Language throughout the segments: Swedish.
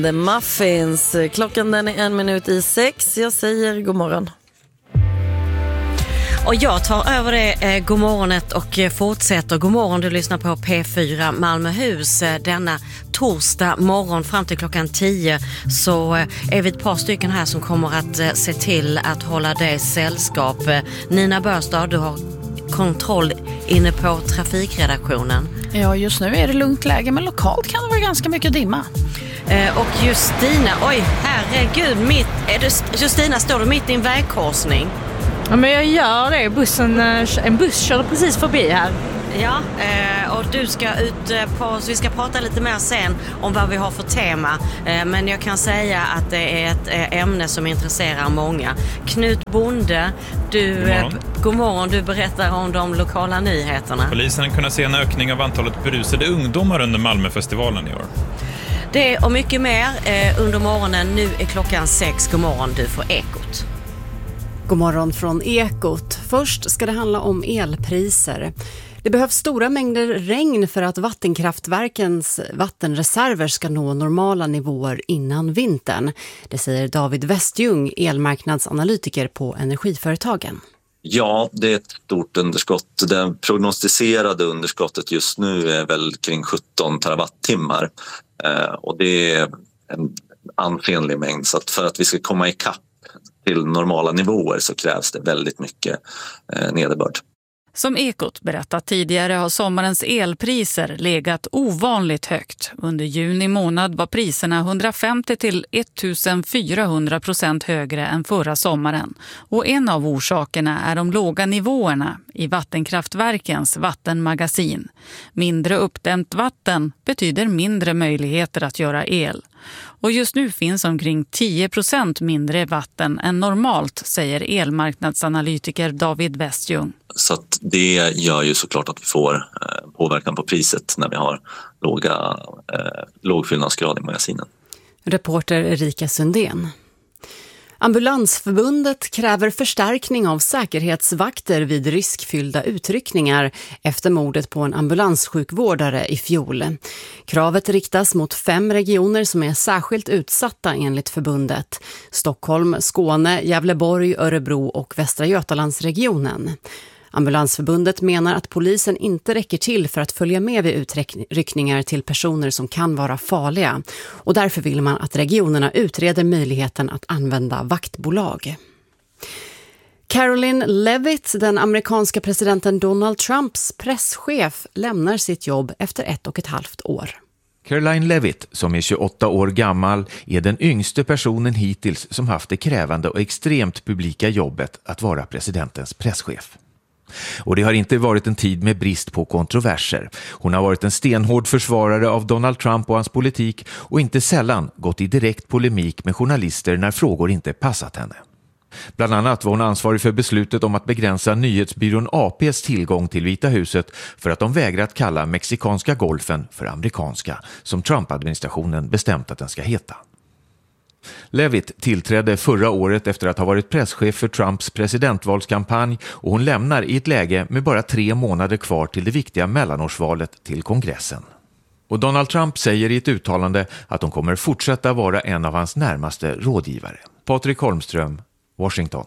The Muffins. Klockan den är 1:01. Jag säger god morgon. Och jag tar över det god morgonet och fortsätter. God morgon, du lyssnar på P4 Malmöhus. Denna torsdag morgon fram till klockan 10 så är vi ett par stycken här som kommer att se till att hålla dig sällskap. Nina Börstad, du har kontroll inne på trafikredaktionen. Ja, just nu är det lugnt läge, men lokalt kan det vara ganska mycket dimma. Och Justina, oj herregud, Justina, står du mitt i en vägkorsning? Ja, men jag gör det. En buss körde precis förbi här. Ja, och du ska ut på, så vi ska prata lite mer sen om vad vi har för tema. Men jag kan säga att det är ett ämne som intresserar många. Knut Bonde, god morgon, du berättar om de lokala nyheterna. Polisen har kunnat se en ökning av antalet berusade ungdomar under Malmöfestivalen i år. Det och mycket mer under morgonen. Nu är klockan 6. God morgon, du får Ekot. God morgon från Ekot. Först ska det handla om elpriser. Det behövs stora mängder regn för att vattenkraftverkens vattenreserver ska nå normala nivåer innan vintern. Det säger David Westjung, elmarknadsanalytiker på Energiföretagen. Ja, det är ett stort underskott. Det prognostiserade underskottet just nu är väl kring 17 terawattimmar. Och det är en ansenlig mängd. Så att för att vi ska komma ikapp till normala nivåer så krävs det väldigt mycket nederbörd. Som Ekot berättat tidigare har sommarens elpriser legat ovanligt högt. Under juni månad var priserna 150-1400% högre än förra sommaren. Och en av orsakerna är de låga nivåerna i vattenkraftverkens vattenmagasin. Mindre uppdämt vatten betyder mindre möjligheter att göra el. Och just nu finns omkring 10% mindre vatten än normalt, säger elmarknadsanalytiker David Westjung. Så att det gör ju såklart att vi får påverkan på priset när vi har låg fyllnadsgrad i magasinen. Reporter Erika Sundén. Ambulansförbundet kräver förstärkning av säkerhetsvakter vid riskfyllda utryckningar efter mordet på en ambulanssjukvårdare i fjol. Kravet riktas mot 5 regioner som är särskilt utsatta enligt förbundet. Stockholm, Skåne, Gävleborg, Örebro och Västra Götalandsregionen. Ambulansförbundet menar att polisen inte räcker till för att följa med vid utryckningar till personer som kan vara farliga. Och därför vill man att regionerna utreder möjligheten att använda vaktbolag. Caroline Levitt, den amerikanska presidenten Donald Trumps presschef, lämnar sitt jobb efter 1,5 år. Caroline Levitt, som är 28 år gammal, är den yngste personen hittills som haft det krävande och extremt publika jobbet att vara presidentens presschef. Och det har inte varit en tid med brist på kontroverser. Hon har varit en stenhård försvarare av Donald Trump och hans politik och inte sällan gått i direkt polemik med journalister när frågor inte passat henne. Bland annat var hon ansvarig för beslutet om att begränsa nyhetsbyrån APs tillgång till Vita huset för att de vägrat kalla mexikanska golfen för amerikanska, som Trump-administrationen bestämt att den ska heta. Levitt tillträdde förra året efter att ha varit presschef för Trumps presidentvalskampanj och hon lämnar i ett läge med bara 3 månader kvar till det viktiga mellanårsvalet till kongressen. Och Donald Trump säger i ett uttalande att de kommer fortsätta vara en av hans närmaste rådgivare. Patrik Holmström, Washington.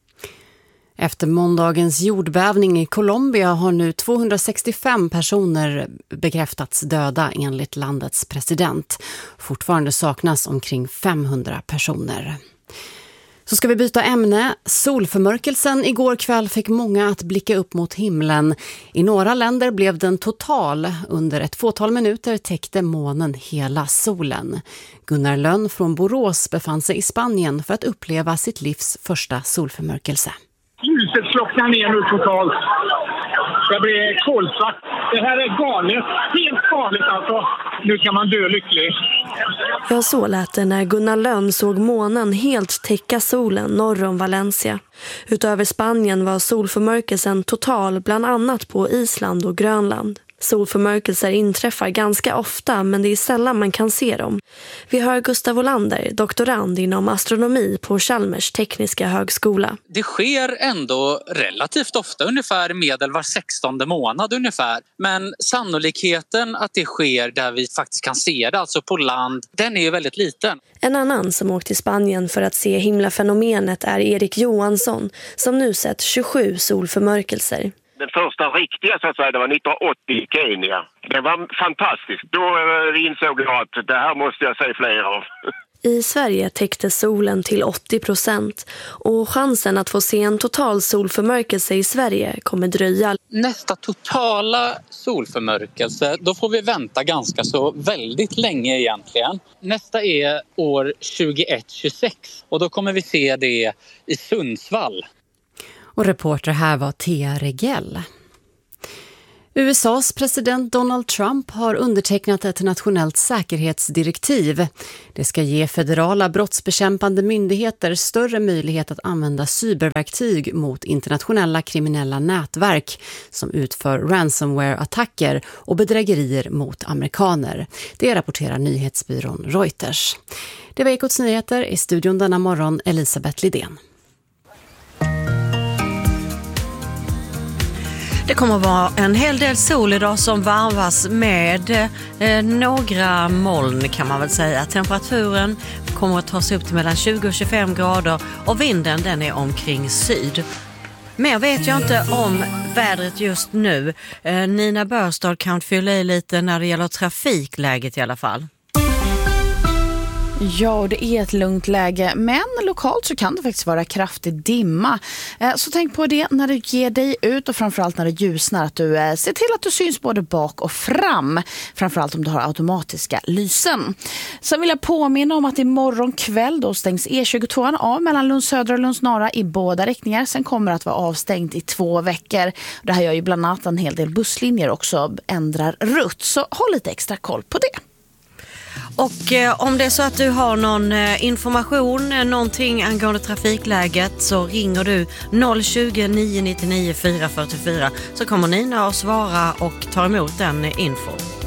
Efter måndagens jordbävning i Colombia har nu 265 personer bekräftats döda enligt landets president. Fortfarande saknas omkring 500 personer. Så ska vi byta ämne. Solförmörkelsen igår kväll fick många att blicka upp mot himlen. I några länder blev den total. Under ett fåtal minuter täckte månen hela solen. Gunnar Lönn från Borås befann sig i Spanien för att uppleva sitt livs första solförmörkelse. Ljuset slocknar ner nu totalt. Det blir kolsvart. Det här är galet. Helt galet alltså. Nu kan man dö lycklig. Ja, så lät det när Gunnar Lönn såg månen helt täcka solen norr om Valencia. Utöver Spanien var solförmörkelsen total bland annat på Island och Grönland. Solförmörkelser inträffar ganska ofta, men det är sällan man kan se dem. Vi hör Gustav Olander, doktorand inom astronomi på Chalmers tekniska högskola. Det sker ändå relativt ofta, ungefär medel var 16:e månad ungefär. Men sannolikheten att det sker där vi faktiskt kan se det, alltså på land, den är ju väldigt liten. En annan som åkt till Spanien för att se himlafenomenet är Erik Johansson, som nu sett 27 solförmörkelser. Den första riktiga så att säga, det var 1980 i Kenya. Det var fantastiskt. Då insåg jag att det här måste jag se fler av. I Sverige täckte solen till 80% och chansen att få se en total solförmörkelse i Sverige kommer dröja. Nästa totala solförmörkelse, då får vi vänta ganska så väldigt länge egentligen. Nästa är år 2126 och då kommer vi se det i Sundsvall. Och reporter här var Thea Regell. USAs president Donald Trump har undertecknat ett nationellt säkerhetsdirektiv. Det ska ge federala brottsbekämpande myndigheter större möjlighet att använda cyberverktyg mot internationella kriminella nätverk som utför ransomware-attacker och bedrägerier mot amerikaner. Det rapporterar nyhetsbyrån Reuters. Det var Ekots nyheter, i studion denna morgon Elisabeth Lidén. Det kommer att vara en hel del sol idag som varvas med några moln kan man väl säga. Temperaturen kommer att ta sig upp till mellan 20 och 25 grader och vinden den är omkring syd. Men jag vet jag inte om vädret just nu. Nina Börstad kan fylla i lite när det gäller trafikläget i alla fall. Ja, och det är ett lugnt läge, men lokalt så kan det faktiskt vara kraftig dimma. Så tänk på det när du ger dig ut och framförallt när det ljusnar, att du ser till att du syns både bak och fram. Framförallt om du har automatiska lysen. Sen vill jag påminna om att imorgon kväll då stängs E22 av mellan Lunds södra och Lunds norra i båda riktningar. Sen kommer det att vara avstängt i 2 veckor. Det här gör ju bland annat en hel del busslinjer också ändrar rutt, så håll lite extra koll på det. Och om det är så att du har någon information, någonting angående trafikläget, så ringer du 020 999 444 så kommer Nina att svara och ta emot den info.